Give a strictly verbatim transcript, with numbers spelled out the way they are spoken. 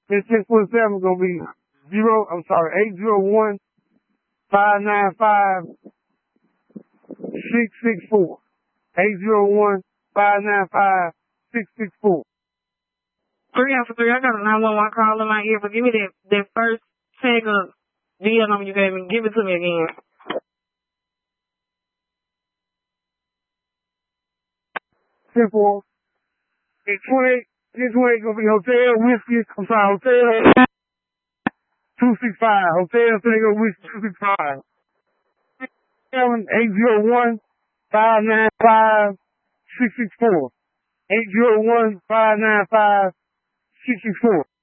This six foot seven gonna be zero. I'm sorry, eight zero one five nine five six six four. Eight zero one five nine five six six four. Three after three. I got a nine one one call in my ear, but give me that that first tag of V L number you gave me. Give it to me again. ten four. It's twenty-eight. This way gonna be Hotel Whiskey. I'm sorry, Hotel two six five. Hotel Tango Whiskey two six five. Seven eight zero one five nine five six six four. Eight zero one five nine five six six four.